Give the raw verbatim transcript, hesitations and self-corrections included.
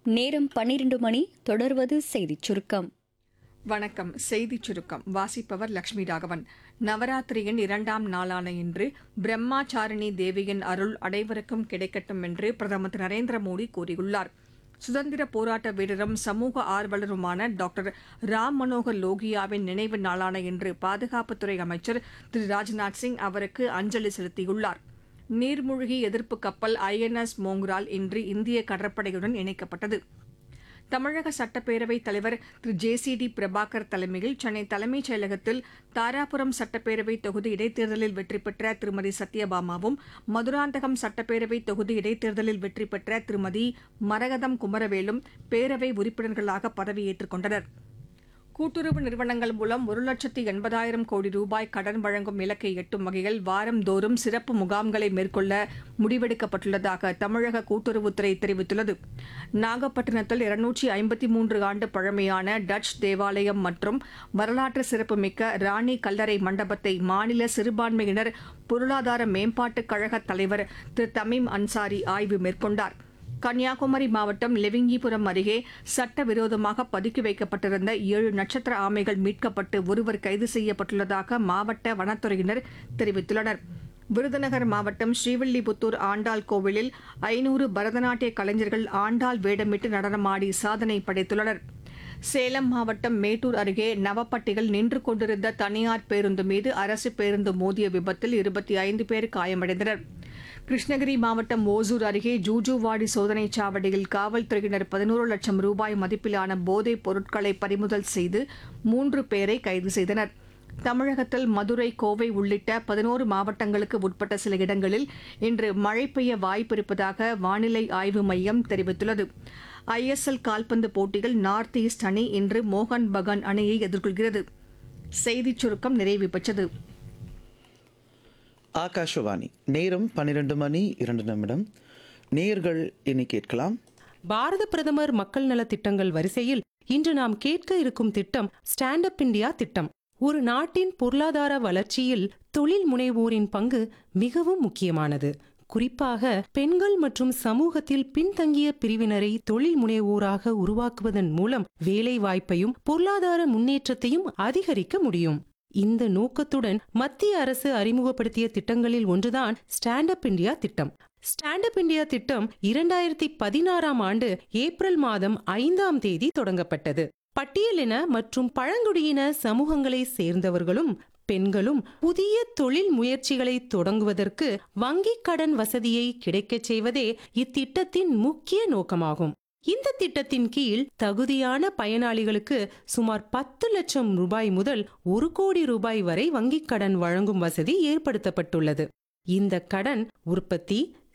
நேரம் பன்னிரண்டு மணி. தொடர்வது செய்திச் சுருக்கம். வணக்கம். செய்திச் சுருக்கம் வாசிப்பவர் லட்சுமி ராகவன். நவராத்திரியின் இரண்டாம் நாளான இன்று பிரம்மாச்சாரிணி தேவியின் அருள் அனைவருக்கும் கிடைக்கட்டும் என்று பிரதமர் திரு நரேந்திர மோடி கூறியுள்ளார். சுதந்திர போராட்ட வீரரும் சமூக ஆர்வலருமான டாக்டர் ராம் மனோகர் லோகியாவின் நினைவு நாளான இன்று பாதுகாப்புத்துறை அமைச்சர் திரு ராஜ்நாத் சிங் அவருக்கு அஞ்சலி செலுத்தியுள்ளார். நீர்மூழ்கி எதிர்ப்பு கப்பல் ஐ என் எஸ் மோங்ரால் இன்று இந்திய கடற்படையுடன் இணைக்கப்பட்டது. தமிழக சட்டப்பேரவைத் தலைவர் திரு ஜே சி டி பிரபாகர் தலைமையில் சென்னை தலைமைச் செயலகத்தில் தாராபுரம் சட்டப்பேரவை தொகுதி இடைத்தேர்தலில் வெற்றி பெற்ற திருமதி சத்யபாமாவும், மதுராந்தகம் சட்டப்பேரவை தொகுதி இடைத்தேர்தலில் வெற்றி பெற்ற திருமதி மரகதம் குமரவேலும் பேரவை உறுப்பினர்களாக பதவியேற்றுக் கொண்டனர். கூட்டுறவு நிறுவனங்கள் மூலம் ஒரு லட்சத்து எண்பதாயிரம் கோடி ரூபாய் கடன் வழங்கும் இலக்கை எட்டும் வகையில் வாரந்தோறும் சிறப்பு முகாம்களை மேற்கொள்ள முடிவெடுக்கப்பட்டுள்ளதாக தமிழக கூட்டுறவுத்துறை தெரிவித்துள்ளது. நாகப்பட்டினத்தில் இருநூற்றி ஐம்பத்தி மூன்று ஆண்டு பழமையான டச் தேவாலயம் மற்றும் வரலாற்று சிறப்புமிக்க ராணி கல்லறை மண்டபத்தை மாநில சிறுபான்மையினர் பொருளாதார மேம்பாட்டுக் கழக தலைவர் திரு தமீம் அன்சாரி ஆய்வு மேற்கொண்டார். கன்னியாகுமரி மாவட்டம் லெவிங்கிபுரம் அருகே சட்டவிரோதமாக பதுக்கி வைக்கப்பட்டிருந்த ஏழு நட்சத்திர ஆமைகள் மீட்கப்பட்டு ஒருவர் கைது செய்யப்பட்டுள்ளதாக மாவட்ட வனத்துறையினர் தெரிவித்துள்ளனர். விருதுநகர் மாவட்டம் ஸ்ரீவில்லிபுத்தூர் ஆண்டாள் கோவிலில் ஐநூறு பரதநாட்டிய கலைஞர்கள் ஆண்டாள் வேடமிட்டு நடனமாடி சாதனை படைத்துள்ளனர். சேலம் மாவட்டம் மேட்டூர் அருகே நவப்பட்டியில் நின்று கொண்டிருந்த தனியார் பேருந்து மீது அரசு பேருந்து மோதிய விபத்தில் இருபத்தி ஐந்து பேர் காயமடைந்தனர். கிருஷ்ணகிரி மாவட்டம் ஓசூர் அருகே ஜூஜுவாடி சோதனைச் சாவடியில் காவல்துறையினர் பதினோரு லட்சம் ரூபாய் மதிப்பிலான போதைப் பொருட்களை பறிமுதல் செய்து மூன்று பேரை கைது செய்தனர். தமிழகத்தில் மதுரை, கோவை உள்ளிட்ட பதினோரு மாவட்டங்களுக்கு உட்பட்ட சில இடங்களில் இன்று மழை பெய்ய வாய்ப்பிருப்பதாக வானிலை ஆய்வு மையம் தெரிவித்துள்ளது. ஐ எஸ் எல் கால்பந்து போட்டியில் நார்த் ஈஸ்ட் அணி இன்று மோகன் பகான் அணியை எதிர்கொள்கிறது. செய்திச் சுருக்கம் நிறைவு பெற்றது. ஆகாஷவாணி. நேரம் பன்னிரண்டு மணி இரண்டு நிமிடம். நேயர்கள் இனி கேட்கலாம். பாரத பிரதமர் மக்கள் நல திட்டங்கள் வரிசையில் இன்று நாம் கேட்க இருக்கும் திட்டம் ஸ்டாண்ட் அப் இந்தியா திட்டம். ஒரு நாட்டின் பொருளாதார வளர்ச்சியில் தொழில் முனைவோரின் பங்கு மிகவும் முக்கியமானது. குறிப்பாக பெண்கள் மற்றும் சமூகத்தில் பின்தங்கிய பிரிவினரை தொழில் முனைவோராக உருவாக்குவதன் மூலம் வேலை வாய்ப்பையும் பொருளாதார முன்னேற்றத்தையும் அதிகரிக்க முடியும். இந்த நோக்கத்துடன் மத்திய அரசு அறிமுகப்படுத்திய திட்டங்களில் ஒன்றுதான் ஸ்டாண்ட் அப் இந்தியா திட்டம். ஸ்டாண்ட் அப் இந்தியா திட்டம் இரண்டாயிரத்தி பதினாறாம் ஆண்டு ஏப்ரல் மாதம் ஐந்தாம் தேதி தொடங்கப்பட்டது. பட்டியலின மற்றும் பழங்குடியின சமூகங்களை சேர்ந்தவர்களும் பெண்களும் புதிய தொழில் முயற்சிகளை தொடங்குவதற்கு வங்கிக் கடன் வசதியை கிடைக்கச் செய்வதே இத்திட்டத்தின் முக்கிய நோக்கமாகும். இந்த திட்டத்தின் கீழ் தகுதியான பயனாளிகளுக்கு சுமார் பத்து லட்சம் ரூபாய் முதல் ஒரு கோடி ரூபாய் வரை வங்கிக் கடன் வழங்கும் வசதி ஏற்படுத்தப்பட்டுள்ளது. இந்த கடன் உற்பத்தி,